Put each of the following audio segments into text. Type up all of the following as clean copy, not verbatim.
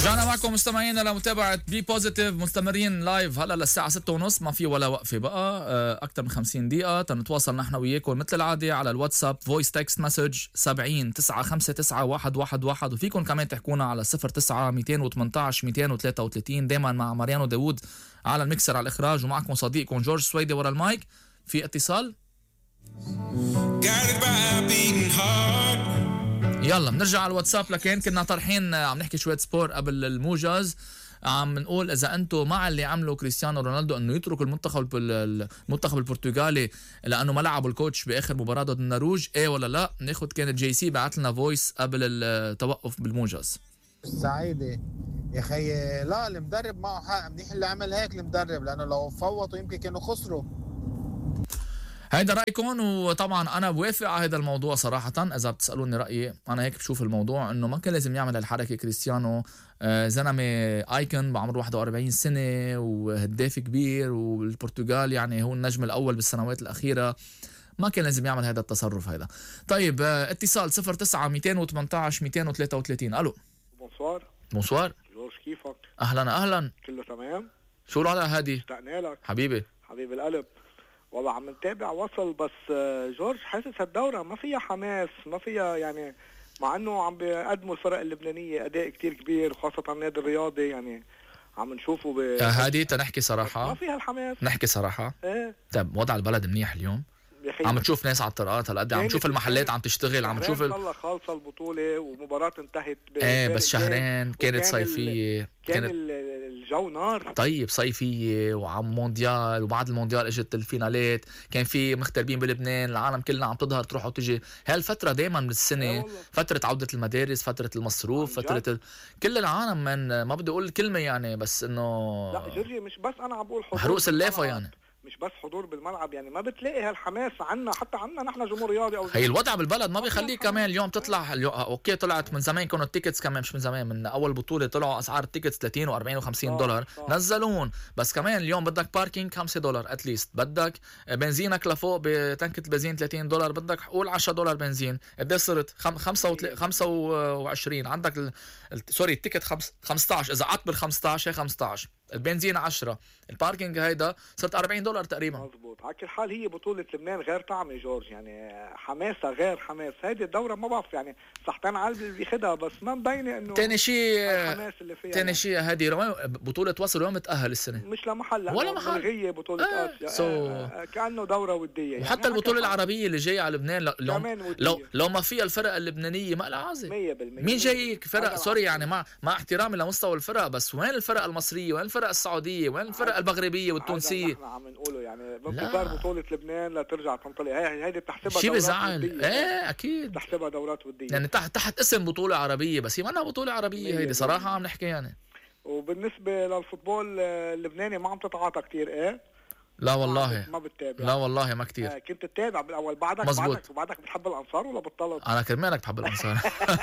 رجعنا معكم مستمعينا لمتابعة بي بوزيتيف، مستمرين لايف هلا للساعة 6:30، ما في ولا وقفة بقى، أكثر من 50 دقيقة تنتواصل نحن وياكم مثل العادة على الواتساب فويس تكست مسج 70 959 111، وفيكم كمان تحكونا على 09 218 233. دايما مع ماريانو داوود على الميكسر على الإخراج، ومعكم صديقكم جورج سويدي ورا المايك. في اتصال، يلا بنرجع على الواتساب. لكن كنا طرحين عم نحكي شوية سبور قبل الموجز، عم نقول اذا انتم مع اللي عمله كريستيانو رونالدو انه يترك المنتخب البرتغالي لانه ما لعبوا الكوتش باخر مباراه ضد النرويج، ايه ولا لا؟ ناخذ كانت جي سي بعث لنا فويس قبل التوقف بالموجز. سعيدة يا اخي، لا المدرب معه حق، منيح اللي عمل هيك المدرب، لانه لو فوتوا يمكن كانوا خسروا. هيدا رأيكم، وطبعا أنا بوافق على هذا الموضوع صراحة. إذا بتسألوني رأيي أنا هيك بشوف الموضوع، إنه ما كان لازم يعمل هالحركة. كريستيانو زلمة ايكون بعمره 41 سنة وهداف كبير، والبرتغال يعني هو النجم الأول بالسنوات الأخيرة، ما كان لازم يعمل هذا التصرف هذا. طيب اتصال 09 218 233. ألو. بونسوار جورج، كيفك؟ أهلا. كله تمام؟ شو الوضع هادي؟ اشتقنا لك حبيب القلب. والله عم نتابع وصل، بس جورج حاسس هالدورة ما فيها حماس، ما فيها يعني، مع انه عم بيقدموا الفرق اللبنانية اداء كتير كبير، وخاصة النادي الرياضي يعني عم نشوفه هادي. تنحكي صراحة، ما فيها الحماس، نحكي صراحة. ايه. طيب وضع البلد منيح اليوم، عم تشوف ناس على الطرقات هالقد، عم تشوف المحلات عم تشتغل، عم تشوف والله خالصة البطولة ومباراة انتهت بس شهرين كانت صيفية، كان الجو نار. طيب صيفية وعم مونديال، وبعد المونديال اجت الفينالات، كان في مغتربين بلبنان، العالم كلنا عم تظهر تروح وتجي. هالفترة دايما من السنة فترة عودة المدارس، فترة المصروف، فترة كل العالم، من ما بدي اقول الكلمة يعني، بس انه لا جورجي، مش بس انا عم بقول محروق اللافة يعني، مش بس حضور بالملعب يعني، ما بتلاقي هالحماس عنا، حتى عنا نحن جمهور رياضي او هي الوضع بالبلد ما بيخليك كمان اليوم تطلع. اوكي طلعت من زمان، كانوا التيكتس كمان، مش من زمان، من اول بطولة طلعوا اسعار التيكتس 30 و40 و50 دولار نزلون، بس كمان اليوم بدك باركينج 5 دولار اتليست، بدك بنزينك لفوق بتنكة البنزين 30 دولار، بدك قول 10 دولار بنزين، قد صرت 25 عندك سوري التيكت 15، اذا قعدت بال15 هي 15، البنزين 10، الباركينج هيدا صرت 40 دولار تقريبا. مزبوط. على كل حال هي بطولة لبنان غير طعمة جورج، يعني حماسها غير حماس. هيدي الدورة ما بعرف يعني صحتين عالبي بياخدها، بس ما مبينة انه تاني شيء الحماس اللي فيها. تاني شيء هذه بطولة وصل وين متأهل السنة، مش لمحل ولا محل، ملغية بطولة آسيا، كأنه دورة ودية يعني. وحتى البطولة العربية اللي جاية على لبنان لو ما فيها الفرق اللبنانية ما لها عازة. 100%. مين جايك فرق سوري يعني، مع احترامي لمستوى الفرق، بس وين الفرق المصرية، وين الفرق السعودية، وين الفرق المغربية والتونسية؟ نحن عم نقوله يعني بانتظار بطولة لبنان لترجع تنطلق. هيدي بتحسبها شيء بزعل. ايه اكيد بتحسبها دورات ودية يعني تحت اسم بطولة عربية، بس هي ما بطولة عربية هيدي صراحة عم نحكي يعني. وبالنسبة للفوتبول اللبناني ما عم تتعاطى كتير. ايه لا والله ما بتتابع. لا والله ما كتير. كنت تتابع بالاول، بعدك بتحب الانصار ولا بطلت؟ انا كرمالك بحب الانصار.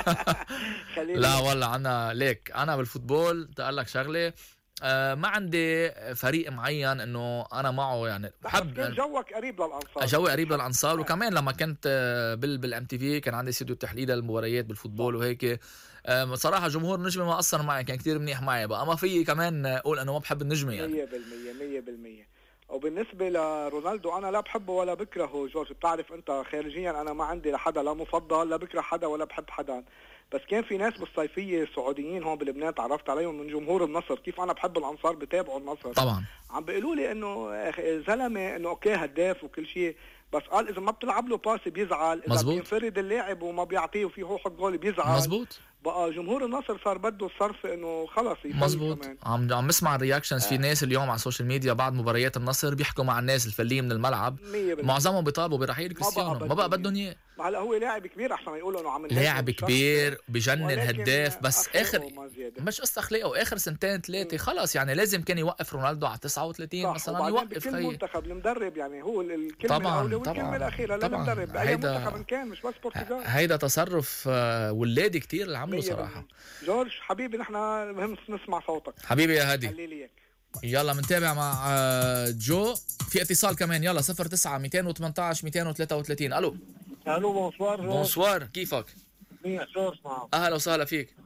لا والله انا ليك، انا بالفوتبول تقول لك شغله، ما عندي فريق معين انه انا معه يعني، بحب جوك قريب للانصار، جوي قريب للانصار. وكمان لما كنت بالام تي في كان عندي استوديو تحليل المباريات بالفوتبول وهيك، صراحه جمهور نجمه ما اثر معي، كان كتير منيح معي بقى، ما في كمان اقول انه ما بحب النجمه يعني 100%. وبالنسبة لرونالدو أنا لا بحبه ولا بكرهه جورج، بتعرف أنت خارجيا أنا ما عندي لحدا لا مفضل، لا بكره حدا ولا بحب حدا، بس كان في ناس بالصيفية سعوديين هون بلبنان تعرفت عليهم من جمهور النصر، كيف أنا بحب الأنصار بتابعوا النصر طبعا، عم بيقولوا لي إنه زلمة إنه أوكي هداف وكل شيء، بس قال إذا ما بتلعب له باس بيزعل، إذا بينفرد اللاعب وما بيعطيه وفيه هو حط جول بيزعل. مزبوط. بقى جمهور النصر صار بده الصرف انه خلص مزبوط. عم بسمع الرياكشنز في ناس اليوم على السوشيال ميديا بعد مباريات النصر بيحكوا مع الناس الفليه من الملعب، معظمهم بيطالبوا برحيل كريستيانو، ما بقى بدهم اياه. هلا هو لاعب كبير، احسن يقولوا انه عمل لاعب كبير بجنن هداف، بس اخر مش قصة اخلاقه، اخر سنتين ثلاثه خلص يعني لازم كان يوقف رونالدو على 39 مثلا، يوقف كل منتخب المدرب يعني هو الكلمه الاولى والكلمه الاخيره للمدرب باي منتخب كان، مش بس برتغال. هيدا تصرف ولادي كتير اللي عمله صراحه. جورج حبيبي نحن مهم نسمع صوتك حبيبي يا هادي. يلا منتابع مع جو. في اتصال كمان، يلا 09 218 233. الو بونسوار. بونسوار، كيفك؟ منيح جورج معك. اهلا وسهلا فيك.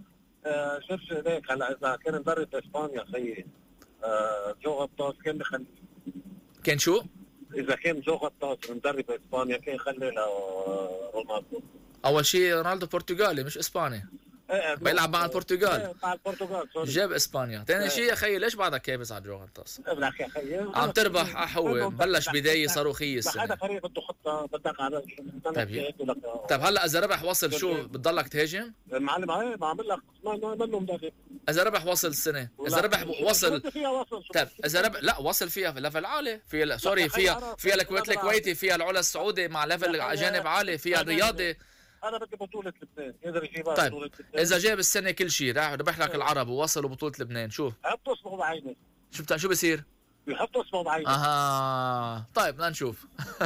شوف هيك هلا اذا كان مدرب اسبانيا خيي جو غطاس كان بخلي. كان شو؟ اذا كان جو غطاس مدرب اسبانيا كان خلي له رونالدو. اول شيء رونالدو برتغالي مش اسباني، بيلعب مع البرتغال. مع البرتغال سوري. جاب اسبانيا. ثاني شيء يا خيي ليش بعدك كابس على جو غطاس؟ ابلك يا خيي عم تربح هو بلش بدايه صاروخيه السنه. هذا فريق بده خطه بدك على طيب هلا اذا ربح وصل شو بتضلك تهاجم؟ معلم هاي ما عمل لك ما منه مدرب. اذا ربح وصل السنه، اذا ربح وصل. طيب اذا ربح لا وصل فيها في ليفل عالي، فيها سوري فيها الكويت الكويتي، فيها العلا السعودي مع ليفل اجانب عالي، فيها الرياضي. انا بدي بطولة لبنان يقدر يجيبها. طيب اذا جاب السنه كل شيء راح ربح لك العرب ووصلوا بطوله لبنان، شو حط اسمه بعينه. شو بصير؟ بيحط اسمه بعينه. طيب بدنا نشوف.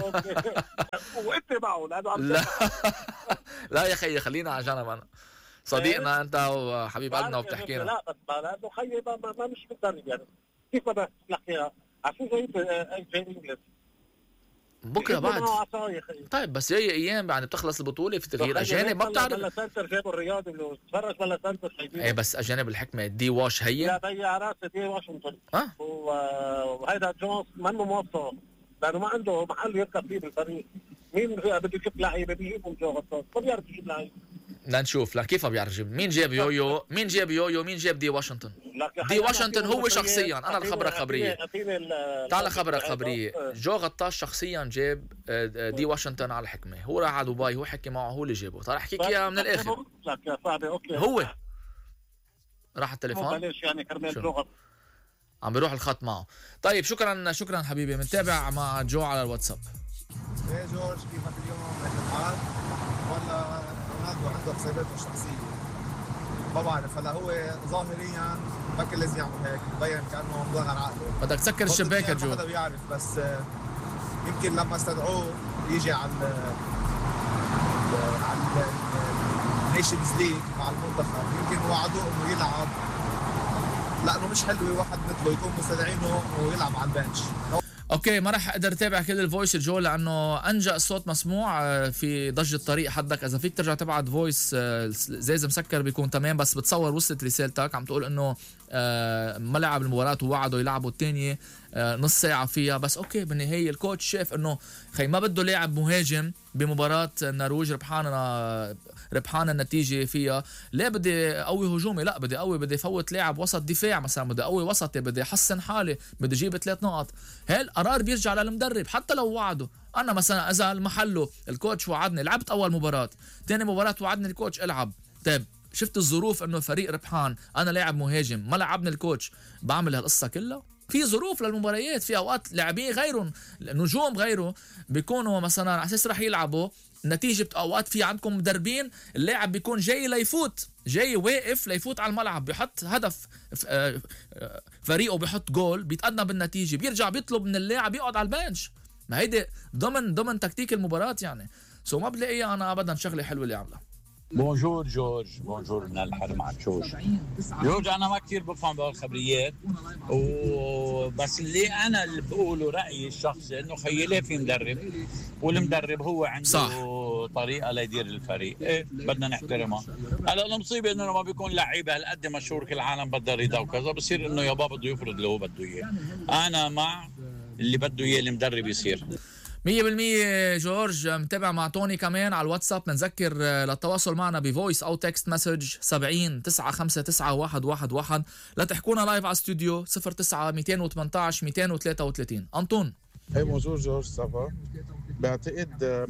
وانت معه لانه لا لا يا خيي خلينا على جنب. انا صديقنا انت وحبيب قلبنا وبتحكينا. لا بس لانه خيي ما مش مدرب يعني كيف بدك تحكيها عشان زي انجلس بكره بعد. طيب بس هي ايام يعني بتخلص البطوله في تغيير اجانب ما بتعرف. بلا سنتر جابوا الرياضي اللي تفرج بلا سنتر خايبين. ايه بس اجانب الحكمه دي واش هي يا بي على راسه دي واشنطن. وهيدا جونز منه موظف لانه ما عنده محل يركب فيه بالفريق. مين بده يجيب لعيبه بيجيبهم جو غطاس ما بيعرف يجيب لعيبه. بدنا نشوف كيف بيعرف يجيب. مين جاب يويو؟ مين جاب دي واشنطن؟ دي واشنطن هو شخصيا. انا الخبره خبريه. تعال خبرك خبريه. جو غطاس شخصيا جاب دي واشنطن على الحكمه. هو راح على دبي، هو حكي معه، هو اللي جابه. تعال احكيك اياها من الاخر. يا صاحبي اوكي هو راح التليفون. ليش يعني كرمال لغه عم بيروح الخط معه. طيب شكرا حبيبي. بنتابع مع جو على الواتساب. ايه جورج كيفك اليوم؟ الحال ولا رونالدو عنده حساباته الشخصيه؟ ما بعرف. هلا هو ظاهريا ما كان لازم يعمل هيك، مبين كانه مضغر عقله. بدك تسكر الشباك يا جو. ما حدا بيعرف بس يمكن لما استدعوه يجي على النيشنز ليج مع المنتخب يمكن وعدوه انه يلعب، لانه مش حلو واحد مثله يكون مستدعينه ويلعب على البنش. اوكي ما راح اقدر اتابع كل الفويس جو لانه انجا الصوت مسموع في ضج الطريق حدك. اذا فيك ترجع تبعت فويس زي مسكر بيكون تمام. بس بتصور وصلت رسالتك عم تقول انه ما لعب المباراة ووعدوا يلعبوا الثانية نص ساعة فيها. بس اوكي بالنهاية الكوتش شاف انه خي ما بده لاعب مهاجم بمباراة النرويج ربحان النتيجة فيها. لا بدي قوي هجومي، لا بدي افوت لاعب وسط دفاع مثلا، بدي قوي وسطي، بدي احسن حالي، بدي اجيب 3 نقط. هالقرار بيرجع للمدرب حتى لو وعده. انا مثلا اذا محله الكوتش وعدني لعبت اول مباراة، ثاني مباراة وعدني الكوتش العب. طيب شفت الظروف انه فريق ربحان، انا لاعب مهاجم ما لعبني الكوتش، بعمل هالقصة كلها. في ظروف للمباريات، في اوقات لاعبين غيرهم نجوم غيره بيكونوا مثلا على اساس رح يلعبوا نتيجة اوقات. في عندكم مدربين اللاعب بيكون جاي ليفوت، جاي واقف ليفوت على الملعب، بيحط هدف فريقه، بيحط جول، بيتقدم بالنتيجة، بيرجع بيطلب من اللاعب يقعد على البنش. ما هيدي ضمن تكتيك المباراة يعني. ما بلاقي انا ابدا شغلة حلوة اللي عملها. بونجور جورج، بونجور من الحر معك جورج. انا ما كثير بفهم بالخبريات بس اللي بقوله رايي الشخصي انه خيالي في مدرب، والمدرب هو عنده صح. طريقه ليدير الفريق. ايه بدنا نحترمها. هلا المصيبه انه ما بيكون لعيبه هالقد مشهور كل العالم بدها رضا وكذا، بصير انه يابا بده يفرض اللي هو بده اياه. انا مع اللي بده اياه المدرب يصير 100%. جورج متابع مع توني كمان على الواتساب. بنذكر للتواصل معنا بفويس او تكست مسج 70 959 111. لا تحكونا لايف على استوديو 09 218 233. انطون اي بونجور جورج سافا. بعتقد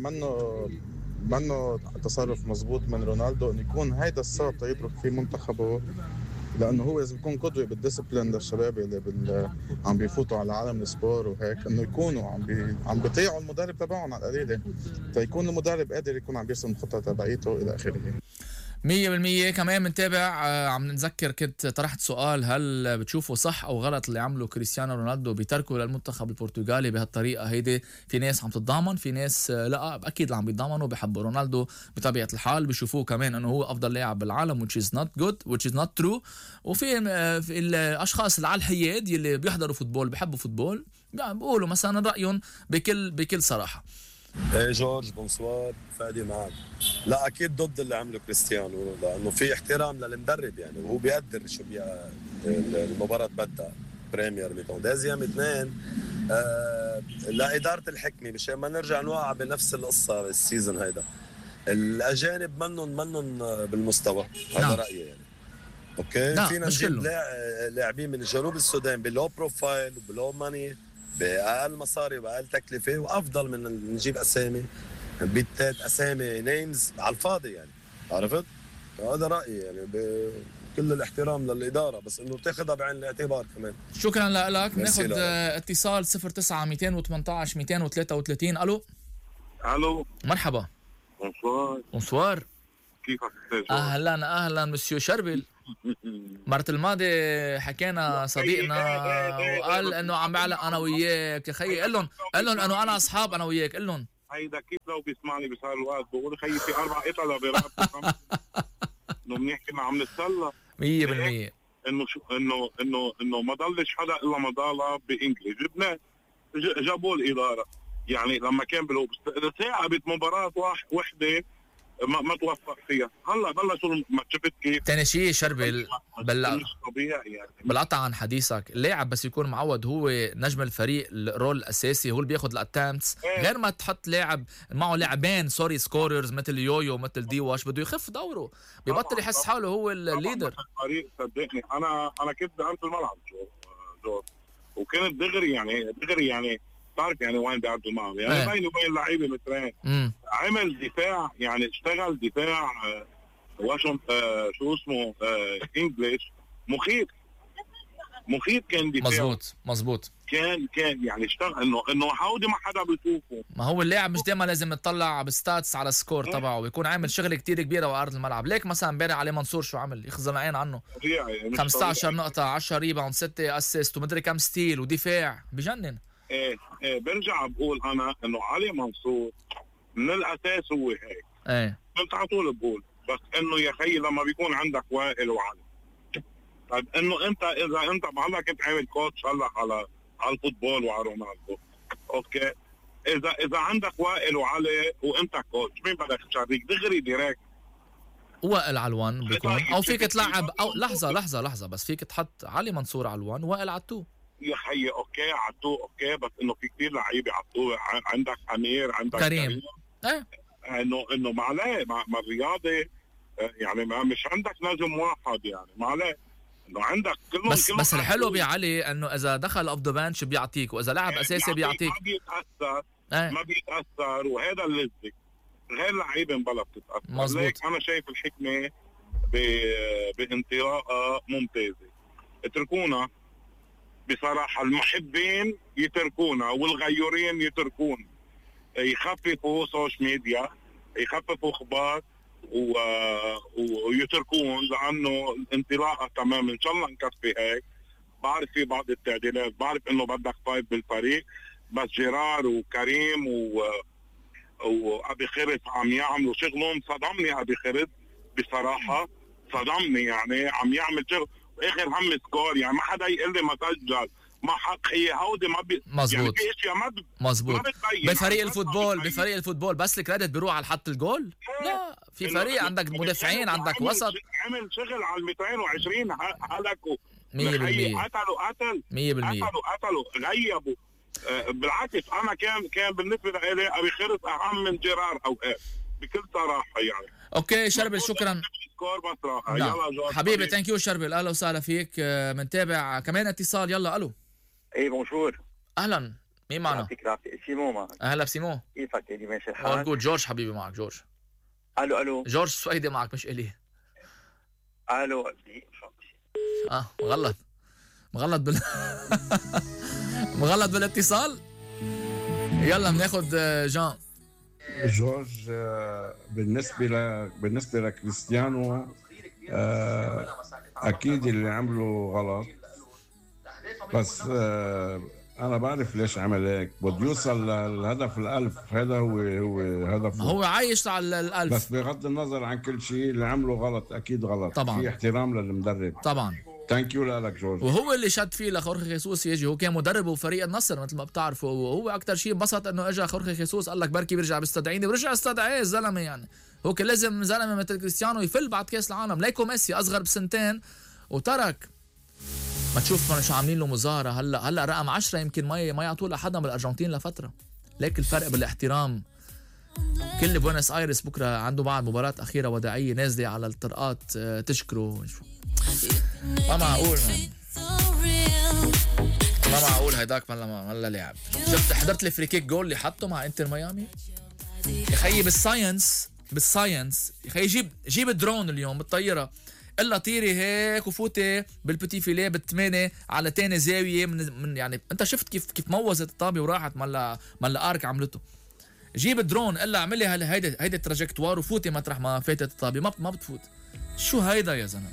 منه تصرف مزبوط من رونالدو انه يكون هيدا الصوت يترك في منتخبه، لانه هو لازم يكون قدوه بالديسبلين للشباب اللي عم بيفوتوا على عالم السبور وهيك، انه يكونوا عم بيطيعوا المدرب تبعهم على القليله، تيكون المدرب قادر يكون عم بيرسم الخطه تبعيته الى اخره. 100%. كمان منتابع عم نتذكر كنت طرحت سؤال، هل بتشوفوا صح او غلط اللي عمله كريستيانو رونالدو بتركه للمنتخب البرتغالي بهالطريقه هيدي؟ في ناس عم تتضامن، في ناس لا، اكيد اللي عم بيتضامنوا بحبوا رونالدو بطبيعه الحال، بيشوفوه كمان انه هو افضل لاعب بالعالم which is not good which is not true. وفي الاشخاص اللي على الحياد يلي بيحضروا فوتبول بيحبوا فوتبول بيقولوا مثلا رايهم بكل صراحه. ايه جورج بونسوار، فادي معك. لا اكيد ضد اللي عمله كريستيانو، لانه في احترام للمدرب يعني، وهو بيقدر شو المباراه بدها بريمير ميتون. دازيام اثنين لإدارة الحكمة، مشان ما نرجع نوقع بنفس القصة السيزون هيدا. الأجانب منن بالمستوى، هذا رأيي يعني. اوكي فينا نجيب لاعبين من جنوب السودان بلو بروفايل وبلو ماني باقل مصاري وباقل تكلفه، وافضل من نجيب اسامي بيتات اسامي نيمز على الفاضي يعني، عرفت؟ هذا رايي يعني، بكل الاحترام للاداره، بس انه تاخذها بعين الاعتبار كمان. شكرا لك. ناخذ اتصال 09 218 233. الو مرحبا. بونسوار. كيفك؟ اهلا مسيو شربل. مرة الماضي حكينا صديقنا وقال انه عم بعلق انا وياك. يا خيي قل لهم انه انا اصحاب انا وياك. قل لهم هيدا كيف لو بيسمعني بصار الوقت بقول خيي في 4 قطع برقبتي انه بنحكي ما عم نتسلى 100%. انه ما ضلش حدا الا ما ضل بانجلش. جبناه جابوا الاداره يعني لما كان ثاقبت مباراه وحده ما توفق فيها. هلا بلشوا الماتشات كيف. ثاني شيء شربل مش طبيعي يعني. بالقطع عن حديثك، اللاعب بس يكون معود هو نجم الفريق، الرول الاساسي هو اللي بياخذ الاتامتس، غير ما تحط لاعب معه لاعبين سكوررز مثل يويو مثل ديواش، بده يخف دوره، ببطل يحس حاله هو الليدر. الفريق صدقني انا كنت بقلب الملعب جور وكانت دغري يعني تعرف يعني وين بيعدوا الملعب يعني بيني وبين اللعيبه مترين. عمل دفاع يعني، اشتغل دفاع شو اسمه انجليش مخيف كان دفاع. مزبوط كان يعني اشتغل انه هودي ما حدا بيشوفه. ما هو اللاعب مش دائما لازم يطلع بالستاتس على السكور تبعه، ويكون عامل شغل كتير كبيره وارض الملعب. ليك مثلا امبارح علي منصور شو عمل؟ يخزن عين عنه 15 نقطه 10 ريباوند 6 اسيست ومدري كم ستيل ودفاع بجنن. ايه برجع بقول انا انه علي منصور من الاساس هو هيك. كنت على طول بقول بس انه يا خيي لما بيكون عندك وائل وعلي، طيب انه انت اذا انت هلا كنت عامل كوتش هلا على الفوتبول وعلى رونالدو، اوكي اذا عندك وائل وعلي وانت كوتش، مين بدك تشارك دغري ديريكت؟ وائل على الوان بيكون، او فيك تلعب او لحظه بس فيك تحط علي منصور على الوان وائل على التو. يا خيي اوكي على التو اوكي، بس انه في كثير لعيبه على التو، عندك امير عندك كريم. انه ما عليه ما الرياضه يعني ما مش عندك نجم واحد يعني، ما عليه انه عندك كلهم بس الحلو بعلي انه اذا دخل اوف ذا بنش بيعطيك، واذا لعب اساسي بيعطيك ما بيتاثر وهذا اللذة. غير لعيبه مبلا بتتاثر. مظبوط. انا شايف الحكمه بانطلاقه ممتازه. اتركونا بصراحه، المحبين يتركونا والغيورين يتركون، يخففوا سوشيال ميديا، يخففوا اخبار ويتركون، لانه الانطلاقه تمام. ان شاء الله نكفي هيك. بعرف في بعض التعديلات، بعرف انه بدك فايف بالفريق، بس جيرار وكريم وابي خرس عم يعملوا شغلهم. صدمني ابي خرس بصراحه، صدمني يعني، عم يعمل شغل واخر هم سكور يعني، ما حدا يقول لي ما سجل ما حق. هي هودي ما مزبوط يعني في اشياء مزبوط بفريق الفوتبول بس الكريدت بيروح على حط الجول. لا في فريق عندك مدافعين، عندك وسط، عمل شغل على 220 هلكوا 100%. قتلوا غيبوا. بالعكس انا كان بالنسبه لي ابي خرس اهم من جيرار اوقات بكل صراحه يعني. اوكي شربل شكرا. يلا حبيبي ثانك يو شربل، اهلا وسهلا فيك. منتابع كمان اتصال. يلا الو. اي بونجور. اهلا مين معنا؟ يعطيك العافيه. سيمو معك. اهلا بسيمو. كيفك؟ الي ماشي الحال؟ جود. جورج حبيبي معك. جورج. الو جورج سويدي معك مش الي. الو مغلط مغلط بالاتصال. يلا بناخذ جان. جورج، بالنسبه لكريستيانو اكيد اللي عمله غلط، بس انا بعرف ليش عمل هيك. بده يوصل للهدف الألف، هذا هو هدفه. هو عايش على الألف، بس بغض النظر عن كل شيء اللي عمله غلط اكيد غلط. طبعا في احترام للمدرب طبعا. ثانك يو لك جورج. وهو اللي شد فيه لخورخي خيسوس يجي، هو كان مدربه فريق النصر مثل ما بتعرفوا، وهو اكثر شيء انبسط انه اجى خورخي خيسوس قال لك بركي بيرجع بيستدعيني، ورجع استدعاه الزلمه. يعني هو كان لازم زلمه مثل كريستيانو يفل بعد كاس العالم، ليكو ميسي اصغر بسنتين وترك. ما تشوف شو عاملين له مظاهره هلا رقم 10 يمكن ما يعطوه لحدا من الارجنتين لفتره. ليك الفرق بالاحترام. كل بوينس ايرس بكره عنده بعد مباراه اخيره وداعيه نازله على الطرقات تشكره. ما معقول ما معقول هيداك ملا لعب. شفت حضرت الفريكيك جول اللي حطه مع انتر ميامي يا خيي بالساينس يا خيي. جيب الدرون اليوم بالطياره الا طيري هيك وفوتي بالبتي فيليه بالثمانية على تاني زاويه من يعني انت شفت كيف موزت الطابه وراحت ملا ارك عملته. جيب الدرون الا اعملي هيدا التراجكتوار وفوتي مطرح ما فاتت الطابه ما بتفوت. شو هيدا يا زلمه؟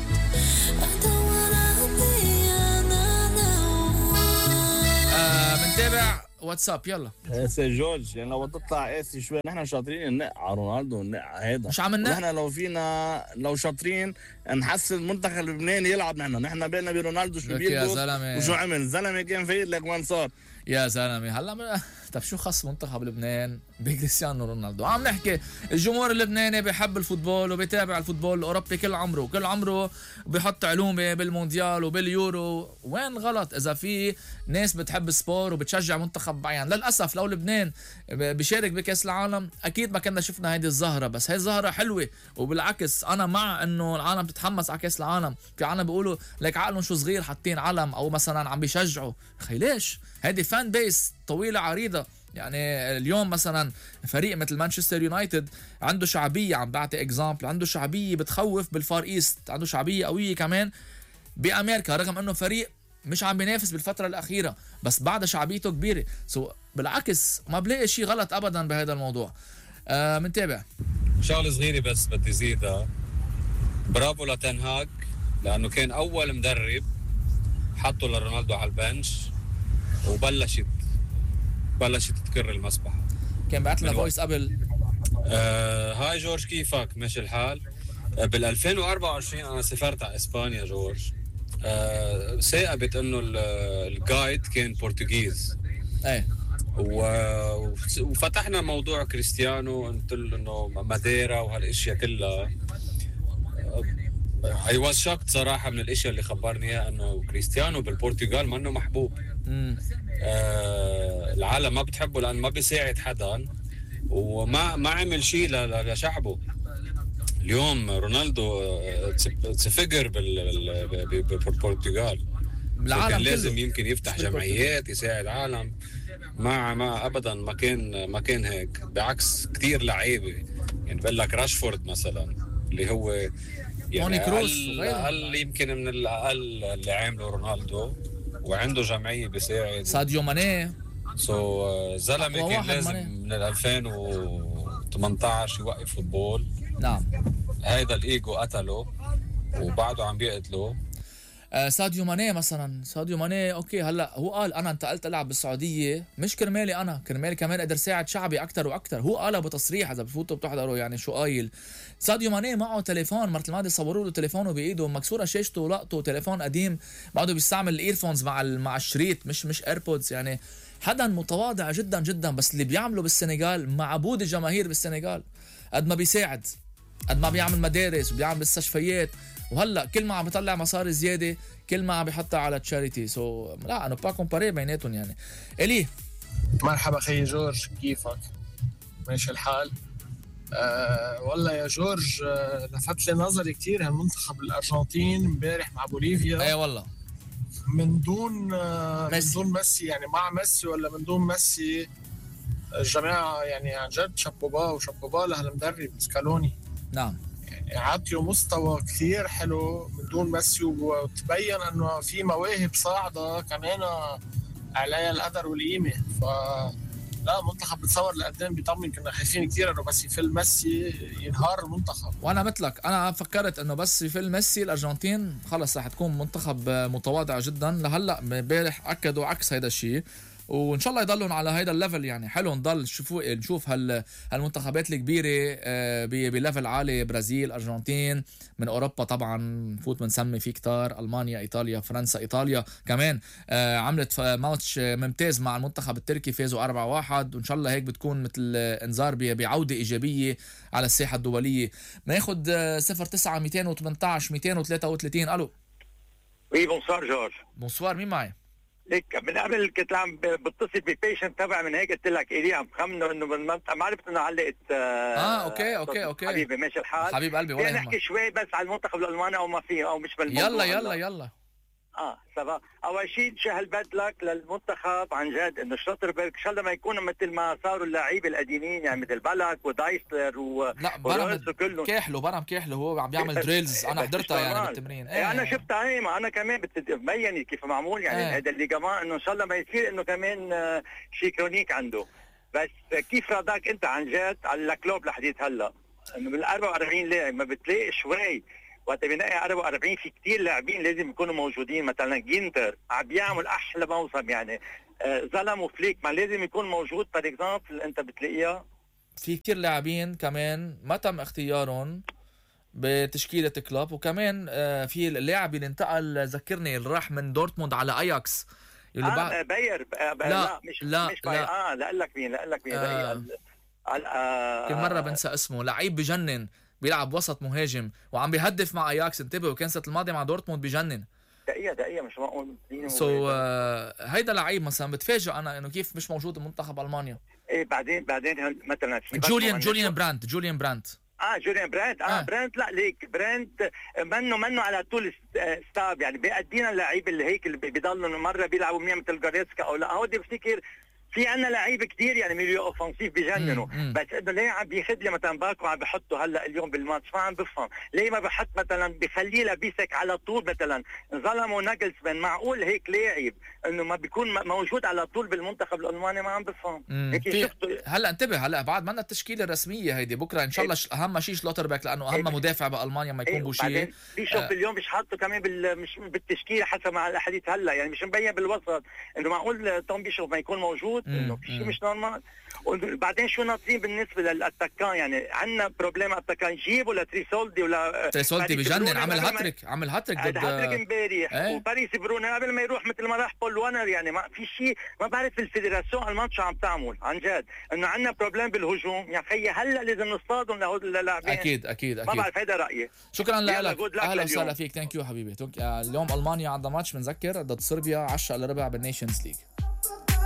بنتابع واتساب يلا. سي جورج يعني لو تطلع قاسي شوي، نحن شاطرين ننق على رونالدو وننق على هيدا، مش عم ننق. نحن لو شاطرين نحسن المنتخب اللبناني يلعب. نحن بالنا برونالدو شو بيلبس وشو عمل. زلمه كان فايد لك وين صار يا زلمه. هلا طب شو خص منتخب لبنان بكريستيانو رونالدو؟ عم نحكي الجمهور اللبناني بيحب الفوتبول وبيتابع الفوتبول الاوروبي كل عمره بيحط علومه بالمونديال وباليورو. وين غلط اذا في ناس بتحب السبور وبتشجع منتخب معين؟ للاسف لو لبنان بيشارك بكاس العالم اكيد ما كنا شفنا هيدي الظاهره. بس هي الظاهره حلوه، وبالعكس انا مع انه العالم تتحمس على كاس العالم. في عالم بيقولوا لك عقلهم شو صغير حاطين علم او مثلا عم بيشجعوا. اخي ليش؟ هيدي فان بيس طويله عريضه. يعني اليوم مثلا فريق مثل مانشستر يونايتد عنده شعبيه، عم بعطي اكزامبل، عنده شعبيه بتخوف بالفار ايست، عنده شعبيه قويه كمان بامريكا رغم انه فريق مش عم بينافس بالفتره الاخيره بس بعد شعبيته كبيره. بالعكس ما بلاقي شيء غلط ابدا بهذا الموضوع. منتابع شغله صغيره بس بدي زيدها. برافو لتنهاج لانه كان اول مدرب حطوا لرونالدو على البنش وبلشت تكر المسبح. كان بعت لنا فويس قبل. هاي جورج كيفك ماشي الحال؟ بال 2024 انا سافرت على اسبانيا جورج. ثاقبت انه الجايد كان برتغيز. ايه وفتحنا موضوع كريستيانو، قلت له انه ماديرا وهالاشياء كلها. I was shocked صراحه من الاشياء اللي خبرني اياها انه كريستيانو بالبرتغال منه محبوب. العالم ما بتحبه لأنه ما بيساعد حدا وما عمل شيء لشعبه. اليوم رونالدو تفجر بالبرتغال. كان لازم يمكن يفتح جمعيات يساعد عالم. ما ابدا ما كان هيك. بعكس كتير لعيبه يعني بقول لك راشفورد مثلا اللي هو يعني اقل يمكن من الاقل اللي عامله رونالدو وعنده جمعيه بيساعد. ساديو ماني زلمه كان لازم من 2018 يوقف فوتبول. نعم هيدا الايجو قتله وبعده عم بيقتله. ساديو ماني مثلا. ساديو ماني اوكي هلا هو قال انا انتقلت العب بالسعوديه مش كرمالي انا، كرمالي كمان اقدر ساعد شعبي اكثر واكثر. هو قالها بتصريح اذا بفوتوا بتحضروا يعني شو قايل. ساديو ماني معه تليفون، مرة الماضي صوروا له تليفونه بايده مكسوره شاشته ولقطه، تليفون قديم بعده بيستعمل الايرفونز مع الشريط مش ايربودز. يعني حدا متواضع جدا جدا. بس اللي بيعمله بالسنغال معبود الجماهير بالسنغال. قد ما بيساعد، قد ما بيعمل مدارس وبيعمل مستشفيات، وهلا كل ما عم بيطلع مصاري زياده كل ما عم بيحطها على تشاريتي. لا انا با كومباري بيناتهم. يعني الي مرحبا خي جورج كيفك؟ ماشي الحال؟ والله يا جورج لفت لي نظري كتير هالمنتخب الارجنتين امبارح مع بوليفيا. اي والله من دون ميسي يعني مع ميسي ولا من دون ميسي الجماعه يعني عن جد شابوبا لهالمدرب سكالوني. نعم يعني عطيوا مستوى كثير حلو من دون ميسي، وتبين انه في مواهب صاعده كمان عليها القدر والقيمه. لا منتخب بتصور لقدام بيطمن. كنا خايفين كثير انه بس يفل ميسي ينهار المنتخب. وانا مثلك انا فكرت انه بس يفل ميسي الارجنتين خلص رح تكون منتخب متواضع جدا. لهلا امبارح اكدوا عكس هذا الشيء. وان شاء الله يضلون على هيدا الليفل. يعني حلو نضل نشوف هالمنتخبات الكبيره بليفل عالي، برازيل، ارجنتين، من اوروبا طبعا نفوت بنسمي فيه كتار، المانيا، ايطاليا، فرنسا، ايطاليا كمان عملت ماتش ممتاز مع المنتخب التركي، فازوا 4-1، وان شاء الله هيك بتكون مثل انذار بعوده ايجابيه على الساحه الدوليه. ناخد 09 218 233. الو. وي بونسوار جورج. بونسوار، مين معي؟ ليك من قبل كنت عم بتصل ببيشنت تبع، من هيك قلت لك إلي عم خمنه انه ما عرفت انه علقت. اوكي حبيبي ماشي الحال حبيب قلبي، ولا نحكي شوي بس على المنتخب الالماني او ما فيه او مش بالموضوع. يلا سبا. اول شيء شهل بدلك للمنتخب عن جد انه شلوتربرغ ان شاء الله ما يكونوا مثل ما صاروا اللاعبين القديمين، يعني مثل بالك ودايسلر لا برام كاحلو هو عم بيعمل دريلز، انا حضرتها يعني بالتمرين. انا شفتها هي، ما انا كمان بتبين كيف معمول يعني هذا اللي كمان انه ان شاء الله ما يصير انه كمان شيء كرونيك عنده. بس كيف راضاك انت عن جد على الكلوب لحديت هلا انه من 44 لاعب ما بتلاقي شوي وقت بنلاقي 44 في كتير لاعبين لازم يكونوا موجودين، مثلا جينتر عم بيعمل احلى موسم يعني، زلم وفليك ما لازم يكون موجود بار اكزامبل، انت بتلاقيها في كتير لاعبين كمان ما تم اختيارهم بتشكيلة كلوب، وكمان في اللاعب اللي انتقل ذكرني اللي راح من دورتموند على اياكس باير لا مش باير. لا لك مين كل مرة بنسى اسمه، لعيب بجنن بيلعب وسط مهاجم وعم بيهدف مع اياكس، انتبهوا كان السنة الماضية مع دورتموند بجنن. دقيقة مش معقول. هيدا لعيب مثلا بتفاجئ انا انه كيف مش موجود بمنتخب المانيا. ايه بعدين مثلا جوليان براند جوليان براند لا ليك براند منه على طول ستاب، يعني بيأدينا اللعيب اللي هيك اللي بيضلوا مرة بيلعبوا منيح مثل جاريسكا او لا، هو دي بفتكر في عنا لعيبه كتير يعني ميليو اوفنسيف بجننوا، بس انه ليه عم بياخذ لي مثلا باكو عم بحطه هلا اليوم بالماتش ما عم بفهم ليه ما بحط مثلا بخليه لبيسك على طول مثلا ظلموا ناجلسمان، معقول هيك لاعب انه ما بيكون موجود على طول بالمنتخب الالماني، ما عم بفهم هيك شفته. هلا انتبه هلا بعد ما التشكيله الرسميه هيدي بكره ان شاء الله اهم شيء شلوتربيك لانه اهم مدافع بالمانيا ما يكون بوشيه. بيشوف اليوم مش حاطه كمان مش بالتشكيله حسب مع الاحاديث هلا يعني مش مبين بالوسط انه معقول توم بيشوف ما يكون موجود، انه شيء مش نورمال. وبعدين شو ناطرين بالنسبه للاتاكان؟ يعني عندنا بروبليم اتاكان، جيبوا لتريسولدي ولا تريسولدي بجنن، عمل هاتريك ضد هاتريك امبارح وباريس برونو قبل ما يروح مثل ما راح بول وانر، يعني ما في شيء ما بعرف الفيدراسيون الماتش عم تعمل عن جد انه عندنا بروبليم بالهجوم يا خيي، هلا لازم نصطادهم لهول اللاعبين. اكيد ما بعرف هذا رايي. شكرا لك، اهلا وسهلا فيك، ثانك يو حبيبي. اليوم المانيا عندها ماتش بنذكر ضد صربيا 10:15 بالنيشنز ليج.